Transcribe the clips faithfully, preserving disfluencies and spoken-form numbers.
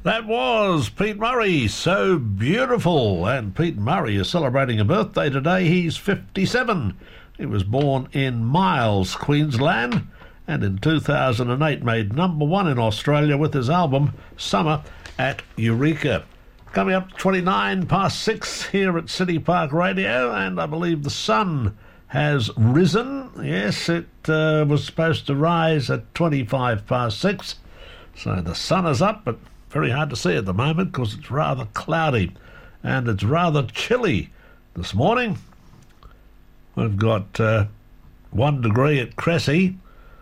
That was Pete Murray, So Beautiful. And Pete Murray is celebrating a birthday today. He's fifty-seven. He was born in Miles, Queensland, and in two thousand eight made number one in Australia with his album Summer at Eureka. Coming up twenty-nine past six here at City Park Radio, and I believe the sun has risen. Yes, it uh, was supposed to rise at twenty-five past six. So the sun is up, but very hard to see at the moment because it's rather cloudy and it's rather chilly this morning. We've got uh, one degree at Cressy,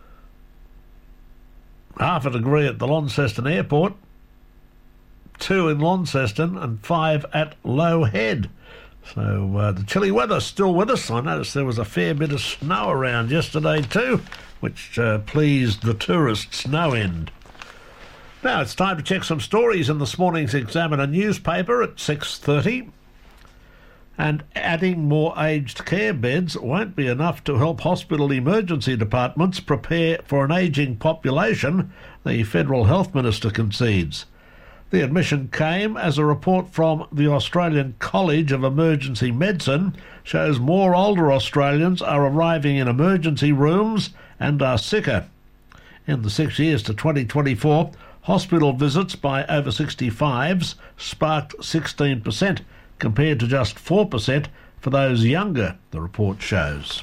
half a degree at the Launceston Airport, two in Launceston and five at Low Head. So uh, the chilly weather's still with us. I noticed there was a fair bit of snow around yesterday too, which uh, pleased the tourist snow end. Now it's time to check some stories in this morning's Examiner newspaper at six thirty. And adding more aged care beds won't be enough to help hospital emergency departments prepare for an ageing population, the Federal Health Minister concedes. The admission came as a report from the Australian College of Emergency Medicine shows more older Australians are arriving in emergency rooms and are sicker. In the six years to twenty twenty-four, hospital visits by over sixty-fives sparked sixteen percent compared to just four percent for those younger, the report shows.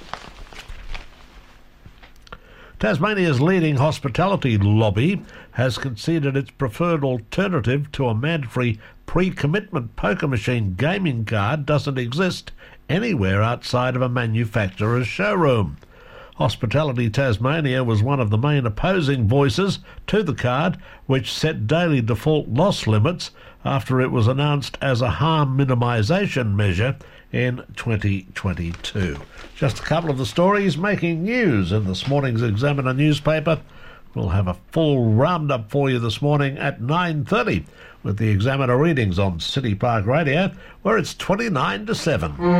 Tasmania's leading hospitality lobby has conceded its preferred alternative to a mandatory pre-commitment poker machine gaming card doesn't exist anywhere outside of a manufacturer's showroom. Hospitality Tasmania was one of the main opposing voices to the card, which set daily default loss limits after it was announced as a harm minimisation measure in twenty twenty-two. Just a couple of the stories making news in this morning's Examiner newspaper. We'll have a full roundup for you this morning at nine thirty with the Examiner readings on City Park Radio, where it's twenty-nine to seven.